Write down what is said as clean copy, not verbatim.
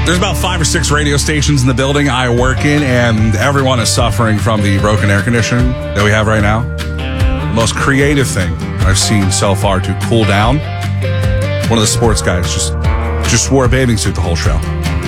There's about 5 or 6 radio stations in the building I work in, and everyone is suffering from the broken air conditioning that we have right now. The most creative thing I've seen so far to cool down, one of the sports guys just wore a bathing suit the whole show.